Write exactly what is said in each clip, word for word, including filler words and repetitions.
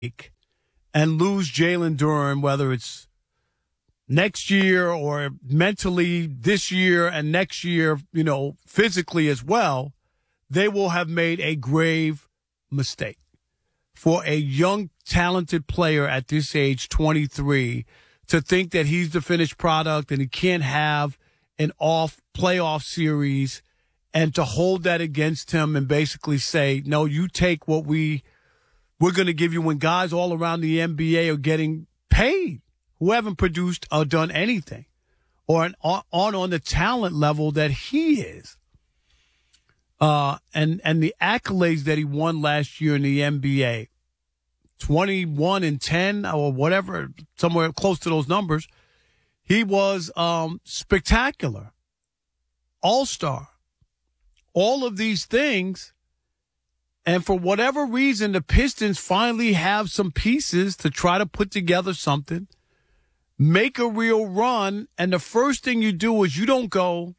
and lose Jalen Duren, whether it's next year or mentally this year and next year, you know, physically as well, they will have made a grave mistake. For a young, talented player at this age, twenty-three, to think that he's the finished product and he can't have an off playoff series, and to hold that against him and basically say, no, you take what we, we're going to give you, when guys all around the N B A are getting paid who haven't produced or done anything or an, on, on the talent level that he is. Uh, and, and the accolades that he won last year in the N B A, twenty-one and ten or whatever, somewhere close to those numbers, he was um, spectacular, all-star, all of these things. And for whatever reason, the Pistons finally have some pieces to try to put together something, make a real run, and the first thing you do is you don't go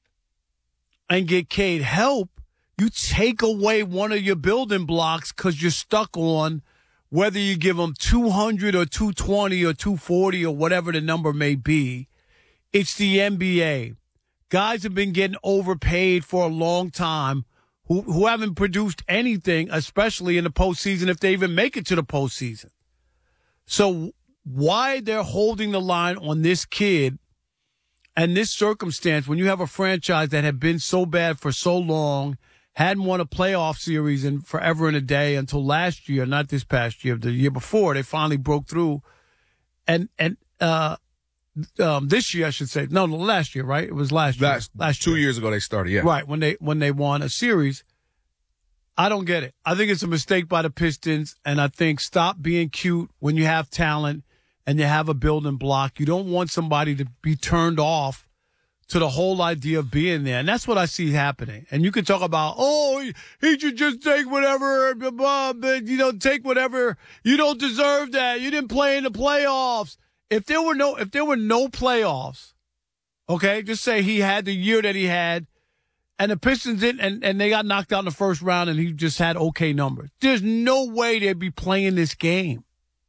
and get Cade help. You take away one of your building blocks because you're stuck on whether you give them two hundred or two twenty or two forty or whatever the number may be. It's the N B A. Guys have been getting overpaid for a long time who, who haven't produced anything, especially in the postseason, if they even make it to the postseason. So why they're holding the line on this kid and this circumstance when you have a franchise that had been so bad for so long, hadn't won a playoff series in forever and a day until last year, not this past year, the year before, they finally broke through. And and uh, um, this year, I should say, no, no, last year, right? It was last year. Last, last two year. years ago they started, yeah. Right, when they when they won a series. I don't get it. I think it's a mistake by the Pistons, and I think stop being cute when you have talent and you have a building block. You don't want somebody to be turned off to the whole idea of being there. And that's what I see happening. And you can talk about, oh, he should just take whatever, blah, blah, but you know, take whatever. You don't deserve that. You didn't play in the playoffs. If there were no, if there were no playoffs, okay, just say he had the year that he had and the Pistons didn't, and, and they got knocked out in the first round and he just had okay numbers. There's no way they'd be playing this game.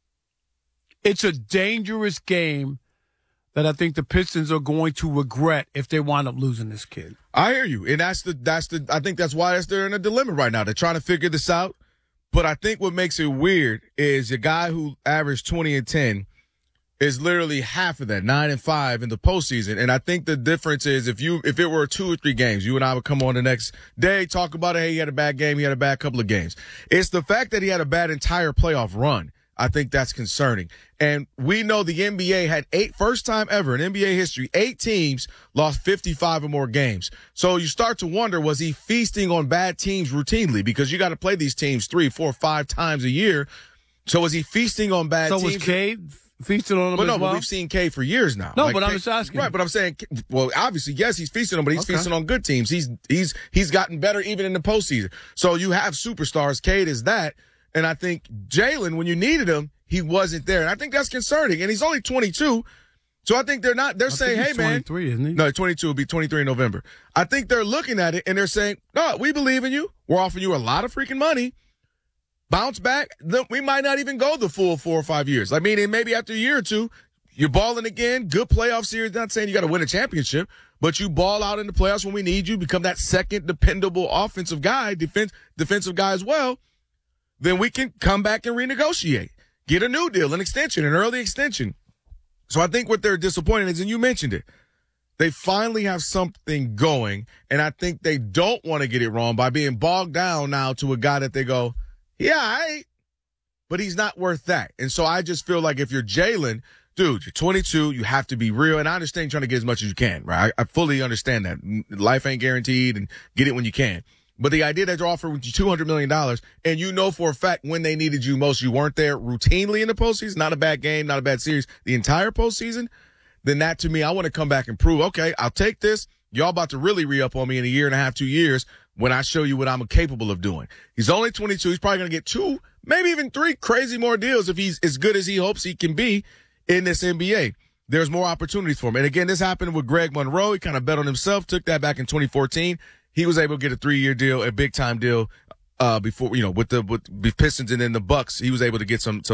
It's a dangerous game that I think the Pistons are going to regret if they wind up losing this kid. I hear you. And that's the, that's the, I think that's why they're in a dilemma right now. They're trying to figure this out. But I think what makes it weird is a guy who averaged twenty and ten is literally half of that, nine and five in the postseason. And I think the difference is if you, if it were two or three games, you and I would come on the next day, talk about it. Hey, he had a bad game. He had a bad couple of games. It's the fact that he had a bad entire playoff run. I think that's concerning. And we know the N B A had eight, first time ever in N B A history, eight teams lost fifty-five or more games. So you start to wonder, was he feasting on bad teams routinely? Because you got to play these teams three, four, five times a year. So was he feasting on bad so teams? So was Cade feasting on them but no, as well? But we've seen Cade for years now. No, like, but I'm Cade, just asking. Right, but I'm saying, well, obviously, yes, he's feasting on, but he's okay. feasting on good teams. He's he's he's gotten better even in the postseason. So you have superstars. Cade is that. And I think Jalen, when you needed him, he wasn't there. And I think that's concerning. And he's only twenty-two. So I think they're not, they're I saying, think hey, he's man. twenty-three, isn't he? No, twenty-two will be twenty-three in November. I think they're looking at it and they're saying, no, we believe in you. We're offering you a lot of freaking money. Bounce back. We might not even go the full four or five years. I mean, and maybe after a year or two, you're balling again. Good playoff series. Not saying you got to win a championship, but you ball out in the playoffs when we need you. Become that second dependable offensive guy, defense, defensive guy as well. Then we can come back and renegotiate. Get a new deal, an extension, an early extension. So I think what they're disappointed is, and you mentioned it, they finally have something going, and I think they don't want to get it wrong by being bogged down now to a guy that they go, yeah, all right, but he's not worth that. And so I just feel like if you're Jalen, dude, you're twenty-two, you have to be real, and I understand you're trying to get as much as you can, right? I, I fully understand that. Life ain't guaranteed, and get it when you can. But the idea that they're offering you two hundred million dollars, and you know for a fact when they needed you most, you weren't there routinely in the postseason, not a bad game, not a bad series, the entire postseason, then that to me, I want to come back and prove, okay, I'll take this. Y'all about to really re-up on me in a year and a half, two years when I show you what I'm capable of doing. He's only twenty-two. He's probably going to get two, maybe even three crazy more deals if he's as good as he hopes he can be in this N B A. There's more opportunities for him. And again, this happened with Greg Monroe. He kind of bet on himself, took that back in twenty fourteen. He was able to get a three-year deal, a big-time deal, uh, before, you know, with the with the Pistons and then the Bucks, he was able to get some, some